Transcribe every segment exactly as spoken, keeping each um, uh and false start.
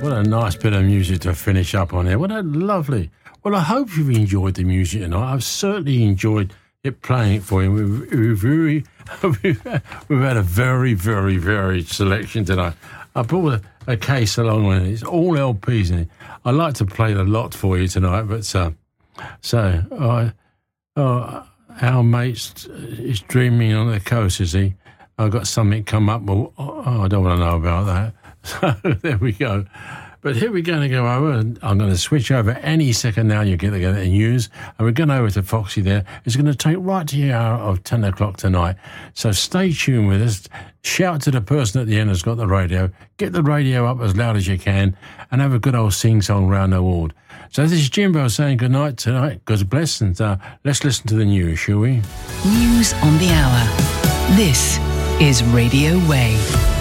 What a nice bit of music to finish up on here. What a lovely... Well, I hope you've enjoyed the music tonight. I've certainly enjoyed it playing it for you. We've, we've, very, we've had a very, very, very selection tonight. I brought a, a case along with it. It's all L Ps in it. I like to play the lot for you tonight, but uh, so uh, oh, our mate is dreaming on the coast, is he? I've got something come up. Well, oh, I don't want to know about that. So there we go. But here we're going to go over, and I'm going to switch over any second now. You get the news, and we're going over to Foxy there. It's going to take right to the hour of ten o'clock tonight. So stay tuned with us. Shout to the person at the end who's got the radio. Get the radio up as loud as you can, and have a good old sing-song round the ward. So this is Jimbo saying good night tonight. God bless, and uh, let's listen to the news, shall we? News on the hour. This is Radio Way.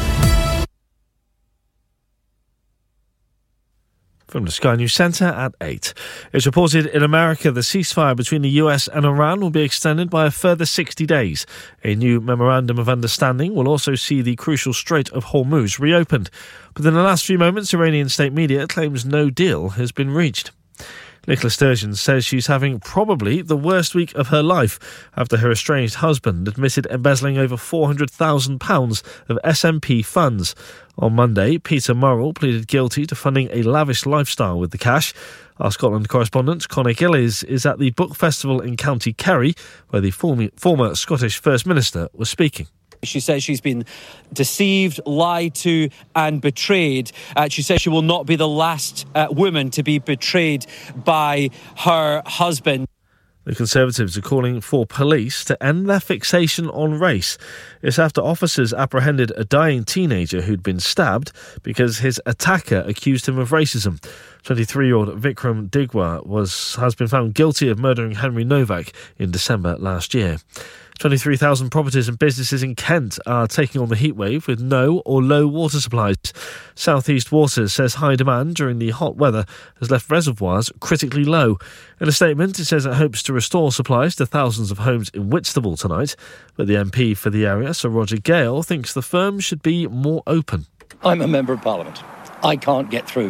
From the Sky News Centre at eight. It's reported in America the ceasefire between the U S and Iran will be extended by a further sixty days. A new memorandum of understanding will also see the crucial Strait of Hormuz reopened. But in the last few moments, Iranian state media claims no deal has been reached. Nicola Sturgeon says she's having probably the worst week of her life after her estranged husband admitted embezzling over four hundred thousand pounds of S N P funds. On Monday, Peter Murrell pleaded guilty to funding a lavish lifestyle with the cash. Our Scotland correspondent, Conor Gillies, is at the book festival in County Kerry, where the former, former Scottish First Minister was speaking. She says she's been deceived, lied to and betrayed. Uh, she says she will not be the last uh, woman to be betrayed by her husband. The Conservatives are calling for police to end their fixation on race. It's after officers apprehended a dying teenager who'd been stabbed because his attacker accused him of racism. twenty-three-year-old Vikram Digwa was, has been found guilty of murdering Henry Novak in December last year. twenty-three thousand properties and businesses in Kent are taking on the heatwave with no or low water supplies. South East Water says high demand during the hot weather has left reservoirs critically low. In a statement, it says it hopes to restore supplies to thousands of homes in Whitstable tonight. But the M P for the area, Sir Roger Gale, thinks the firm should be more open. I'm a Member of Parliament. I can't get through